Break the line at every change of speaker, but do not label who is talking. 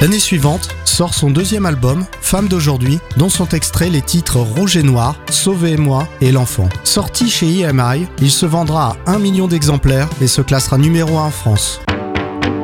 L'année suivante, sort son deuxième album, Femme d'aujourd'hui, dont sont extraits les titres Rouge et Noir, Sauvez-moi et L'Enfant. Sorti chez EMI, il se vendra à 1 million d'exemplaires et se classera numéro 1 en France.